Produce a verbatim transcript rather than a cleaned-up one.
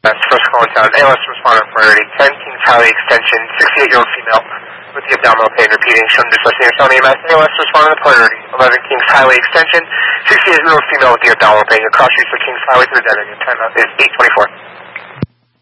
That's first call in town. A L S respondent priority ten Kings Highway extension, sixty-eight-year-old female with the abdominal pain repeating. Shown distressing or Sony A L S respondent priority eleven Kings Highway extension, sixty-eight-year-old female with the abdominal pain. Your cross streets for Kings Highway to the dead end. Your time out is eight twenty-four.